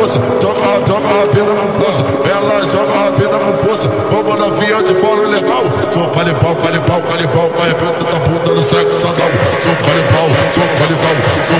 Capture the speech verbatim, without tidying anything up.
força, joga, joga rápida com força. Ela joga rápida com força. Vamos na via, eu te falo legal. Sou canibal, canibal, canibal, arrebento da bunda no sexo anal. Sou canibal, sou canibal, sou